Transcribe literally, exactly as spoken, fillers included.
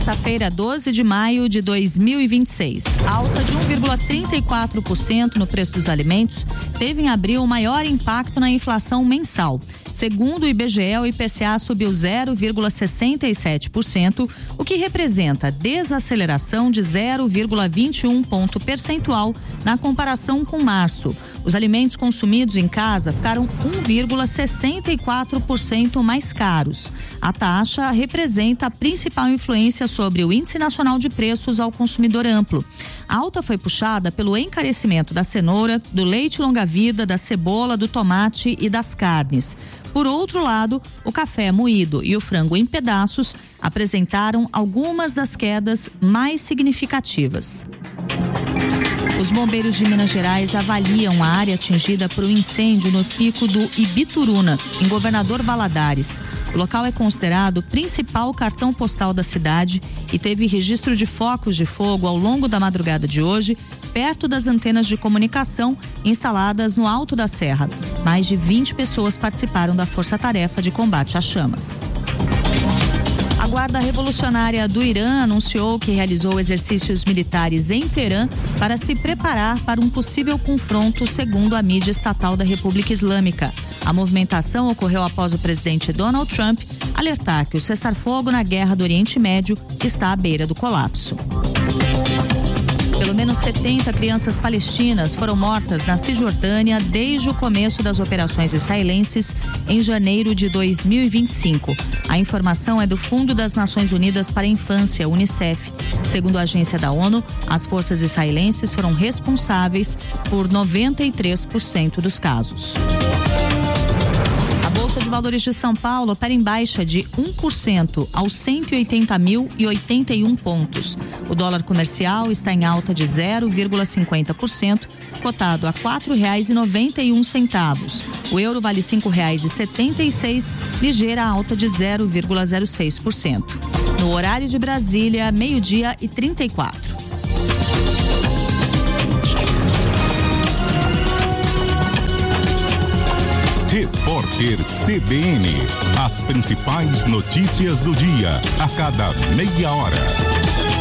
terça-feira, doze de maio de dois mil e vinte e seis. Alta de um vírgula trinta e quatro por cento no preço dos alimentos teve em abril o maior impacto na inflação mensal. Segundo o I B G E, o I P C A subiu zero vírgula sessenta e sete por cento, o que representa desaceleração de zero vírgula vinte e um ponto percentual na comparação com março. Os alimentos consumidos em casa ficaram um vírgula sessenta e quatro por cento mais caros. A taxa representa a principal influência sobre o Índice Nacional de Preços ao Consumidor Amplo. A alta foi puxada pelo encarecimento da cenoura, do leite longa-vida, da cebola, do tomate e das carnes. Por outro lado, o café moído e o frango em pedaços apresentaram algumas das quedas mais significativas. Os bombeiros de Minas Gerais avaliam a área atingida por um incêndio no pico do Ibituruna, em Governador Valadares. O local é considerado o principal cartão postal da cidade e teve registro de focos de fogo ao longo da madrugada de hoje, perto das antenas de comunicação instaladas no alto da serra. Mais de vinte pessoas participaram da força-tarefa de combate às chamas. A Guarda Revolucionária do Irã anunciou que realizou exercícios militares em Teherã para se preparar para um possível confronto, segundo a mídia estatal da República Islâmica. A movimentação ocorreu após o presidente Donald Trump alertar que o cessar-fogo na guerra do Oriente Médio está à beira do colapso. Pelo menos setenta crianças palestinas foram mortas na Cisjordânia desde o começo das operações israelenses em janeiro de dois mil e vinte e cinco. A informação é do Fundo das Nações Unidas para a Infância, Unicef. Segundo a agência da ONU, as forças israelenses foram responsáveis por noventa e três por cento dos casos. A Bolsa de Valores de São Paulo opera em baixa de um por cento aos cento e oitenta mil e oitenta e um pontos. O dólar comercial está em alta de zero vírgula cinquenta por cento, cotado a quatro reais e noventa e um centavos. O euro vale cinco reais e setenta e seis, ligeira alta de zero vírgula zero seis por cento. No horário de Brasília, meio-dia e trinta e quatro. Repórter C B N. As principais notícias do dia, a cada meia hora.